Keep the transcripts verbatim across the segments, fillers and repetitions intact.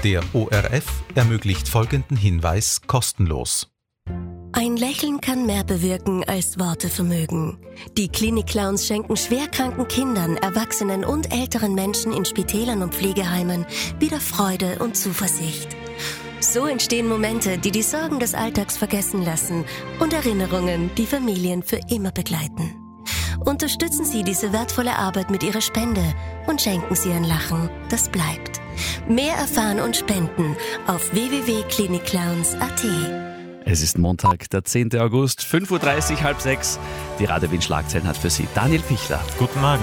Der O R F ermöglicht folgenden Hinweis kostenlos. Ein Lächeln kann mehr bewirken, als Worte vermögen. Die Klinik-Clowns schenken schwerkranken Kindern, Erwachsenen und älteren Menschen in Spitälern und Pflegeheimen wieder Freude und Zuversicht. So entstehen Momente, die die Sorgen des Alltags vergessen lassen und Erinnerungen, die Familien für immer begleiten. Unterstützen Sie diese wertvolle Arbeit mit Ihrer Spende und schenken Sie ein Lachen, das bleibt. Mehr erfahren und spenden auf w w w punkt klinikclowns punkt a t. Es ist Montag, der zehnten August, fünf Uhr dreißig, halb sechs. Die Radio Wien Schlagzeilen hat für Sie Daniel Pichler. Guten Morgen.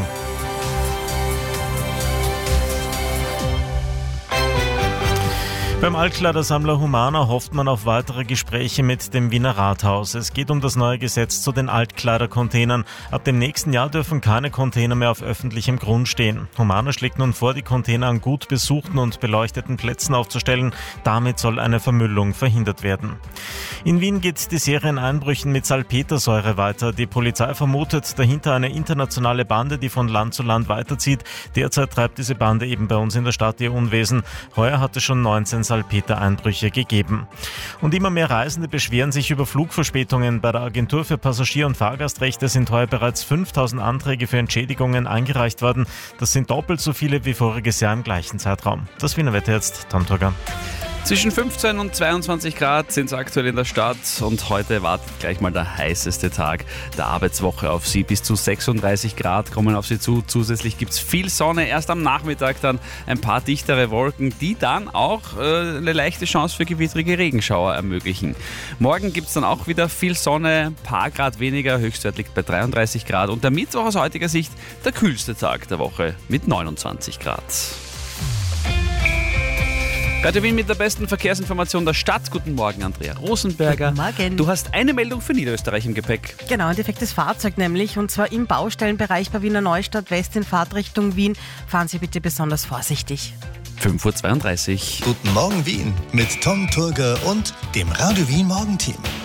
Beim Altkleidersammler Humana hofft man auf weitere Gespräche mit dem Wiener Rathaus. Es geht um das neue Gesetz zu den Altkleidercontainern. Ab dem nächsten Jahr dürfen keine Container mehr auf öffentlichem Grund stehen. Humana schlägt nun vor, die Container an gut besuchten und beleuchteten Plätzen aufzustellen. Damit soll eine Vermüllung verhindert werden. In Wien geht die Serie an Einbrüchen mit Salpetersäure weiter. Die Polizei vermutet dahinter eine internationale Bande, die von Land zu Land weiterzieht. Derzeit treibt diese Bande eben bei uns in der Stadt ihr Unwesen. Heuer hat es schon neunzehn Salpetereinbrüche gegeben. Und immer mehr Reisende beschweren sich über Flugverspätungen. Bei der Agentur für Passagier- und Fahrgastrechte sind heuer bereits fünftausend Anträge für Entschädigungen eingereicht worden. Das sind doppelt so viele wie voriges Jahr im gleichen Zeitraum. Das Wiener Wetter jetzt, Tom Turger. Zwischen fünfzehn und zweiundzwanzig Grad sind es aktuell in der Stadt und heute wartet gleich mal der heißeste Tag der Arbeitswoche auf Sie. Bis zu sechsunddreißig Grad kommen auf Sie zu. Zusätzlich gibt es viel Sonne, erst am Nachmittag dann ein paar dichtere Wolken, die dann auch äh, eine leichte Chance für gewittrige Regenschauer ermöglichen. Morgen gibt es dann auch wieder viel Sonne, ein paar Grad weniger, Höchstwert liegt bei dreiunddreißig Grad und der Mittwoch aus heutiger Sicht der kühlste Tag der Woche mit neunundzwanzig Grad. Radio Wien mit der besten Verkehrsinformation der Stadt. Guten Morgen, Andrea Rosenberger. Guten Morgen. Du hast eine Meldung für Niederösterreich im Gepäck. Genau, ein defektes Fahrzeug nämlich, und zwar im Baustellenbereich bei Wiener Neustadt West in Fahrtrichtung Wien. Fahren Sie bitte besonders vorsichtig. fünf Uhr zweiunddreißig. Guten Morgen Wien mit Tom Turger und dem Radio Wien Morgenteam.